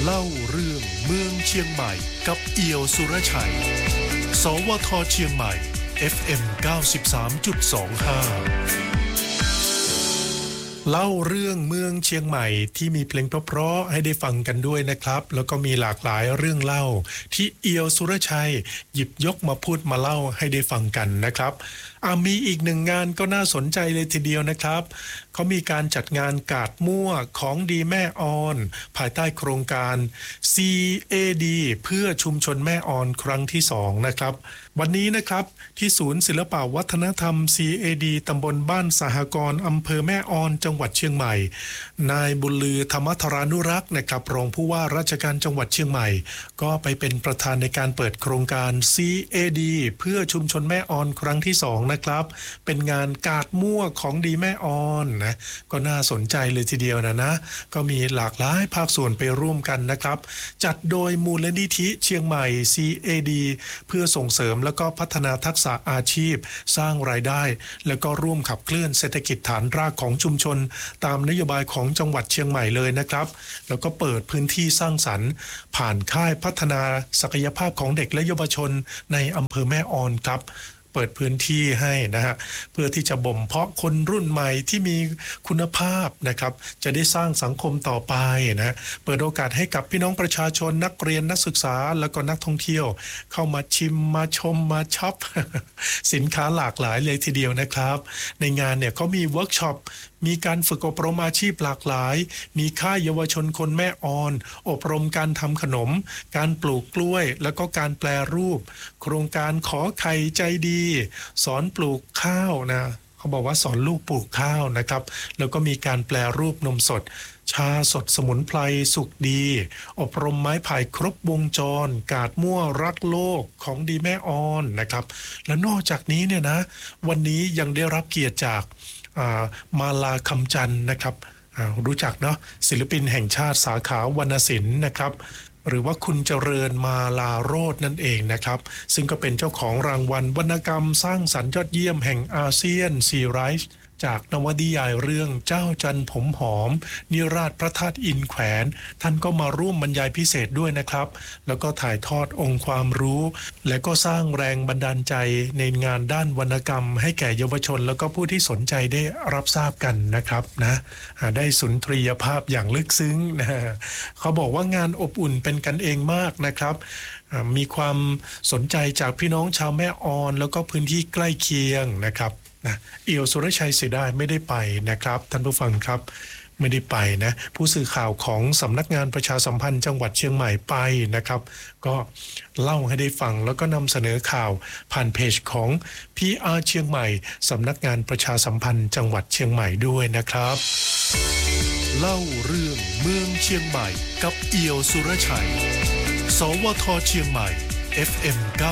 เล่าเรื่องเมืองเชียงใหม่กับเอี่ยวสุรชัยสวทเชียงใหม่ FM 93.25เล่าเรื่องเมืองเชียงใหม่ที่มีเพลงเพราะๆให้ได้ฟังกันด้วยนะครับแล้วก็มีหลากหลายเรื่องเล่าที่เอี่ยวสุรชัยหยิบยกมาพูดมาเล่าให้ได้ฟังกันนะครับมีอีกหนึ่งงานก็น่าสนใจเลยทีเดียวนะครับเขามีการจัดงานกาดมั่วของดีแม่ออนภายใต้โครงการ CAD เพื่อชุมชนแม่ออนครั้งที่2นะครับวันนี้นะครับที่ศูนย์ศิลปวัฒนธรรม CAD ตำบลบ้านสหกรณ์อำเภอแม่ออนจังหวัดเชียงใหม่นายบุญลือธรรมธรานุรักษ์นะครับรองผู้ว่าราชการจังหวัดเชียงใหม่ก็ไปเป็นประธานในการเปิดโครงการ CAD เพื่อชุมชนแม่ออนครั้งที่2นะครับเป็นงานกาดมั่วของดีแม่ออนนะก็น่าสนใจเลยทีเดียวนะก็มีหลากหลายภาคส่วนไปร่วมกันนะครับจัดโดยมูลนิธิเชียงใหม่ CAD เพื่อส่งเสริมแล้วก็พัฒนาทักษะอาชีพสร้างรายได้แล้วก็ร่วมขับเคลื่อนเศรษฐกิจฐานรากของชุมชนตามนโยบายของจังหวัดเชียงใหม่เลยนะครับแล้วก็เปิดพื้นที่สร้างสรรค์ผ่านค่ายพัฒนาศักยภาพของเด็กและเยาวชนในอำเภอแม่ออนครับเปิดพื้นที่ให้นะฮะเพื่อที่จะบ่มเพาะคนรุ่นใหม่ที่มีคุณภาพนะครับจะได้สร้างสังคมต่อไปนะเปิดโอกาสให้กับพี่น้องประชาชนนักเรียนนักศึกษาแล้วก็นักท่องเที่ยวเข้ามาชิมมาชมมาช็อป สินค้าหลากหลายเลยทีเดียวนะครับในงานเนี่ยเขามีเวิร์กช็อปมีการฝึกอบรมอาชีพหลากหลายมีค่ายเยาวชนคนแม่ออนอบรมการทำขนมการปลูกกล้วยแล้วก็การแปรรูปโครงการขอไข่ใจดีสอนปลูกข้าวนะเขาบอกว่าสอนลูกปลูกข้าวนะครับแล้วก็มีการแปรรูปนมสดชาสดสมุนไพรสุกดีอบรมไม้ไผ่ครบวงจรกาดมั่วรักโลกของดีแม่ออนนะครับและนอกจากนี้เนี่ยนะวันนี้ยังได้รับเกียรติจากมาลาคำจันทร์นะครับรู้จักเนาะศิลปินแห่งชาติสาขาวรรณศิลป์นะครับหรือว่าคุณเจริญมาลาโรจน์นั่นเองนะครับซึ่งก็เป็นเจ้าของรางวัลวรรณกรรมสร้างสรรค์ยอดเยี่ยมแห่งอาเซียนซีไรส์จากนวนิยายเรื่องเจ้าจันผมหอมนิราศพระธาตุอินแขวนท่านก็มาร่วมบรรยายพิเศษด้วยนะครับแล้วก็ถ่ายทอดองค์ความรู้และก็สร้างแรงบันดาลใจในงานด้านวรรณกรรมให้แก่เยาวชนแล้วก็ผู้ที่สนใจได้รับทราบกันนะครับนะได้สุนทรียภาพอย่างลึกซึ้งนะเขาบอกว่างานอบอุ่นเป็นกันเองมากนะครับมีความสนใจจากพี่น้องชาวแม่ออนแล้วก็พื้นที่ใกล้เคียงนะครับเอี่ยวสุรชัยเสียดายไม่ได้ไปนะครับท่านผู้ฟังครับไม่ได้ไปนะผู้สื่อข่าวของสำนักงานประชาสัมพันธ์จังหวัดเชียงใหม่ไปนะครับก็เล่าให้ได้ฟังแล้วก็นำเสนอข่าวผ่านเพจของ PR เชียงใหม่สำนักงานประชาสัมพันธ์จังหวัดเชียงใหม่ด้วยนะครับเล่าเรื่องเมืองเชียงใหม่กับเอี่ยวสุรชัยสวทเชียงใหม่ FM